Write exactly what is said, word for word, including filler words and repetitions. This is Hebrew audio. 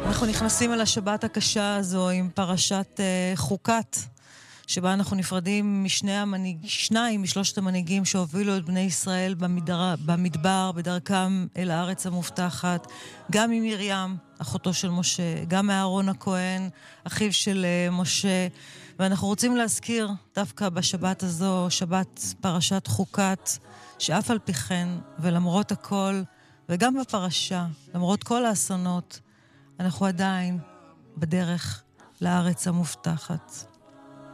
אנחנו נכנסים אל השבת הקשה הזו עם פרשת uh, חוקת, שבה אנחנו נפרדים משני המנהיג, שניים משלושת המנהיגים שהובילו את בני ישראל במדבר, במדבר בדרכם אל הארץ המובטחת, גם ממרים, אחותו של משה, גם מאהרון הכהן, אחיו של uh, משה, ואנחנו רוצים להזכיר דווקא בשבת הזו, שבת פרשת חוקת, שאף על פי כן ולמרות הכל, וגם בפרשה, למרות כל האסונות, אנחנו עדיין בדרך לארץ המובטחת.